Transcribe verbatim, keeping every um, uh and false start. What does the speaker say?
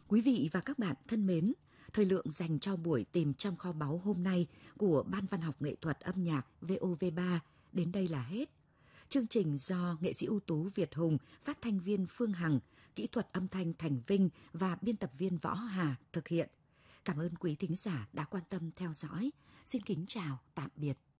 Quý vị và các bạn thân mến, thời lượng dành cho buổi tìm trong kho báu hôm nay của Ban Văn học Nghệ thuật Âm nhạc vê o vê ba đến đây là hết. Chương trình do nghệ sĩ ưu tú Việt Hùng, phát thanh viên Phương Hằng, kỹ thuật âm thanh Thành Vinh và biên tập viên Võ Hà thực hiện. Cảm ơn quý thính giả đã quan tâm theo dõi. Xin kính chào, tạm biệt.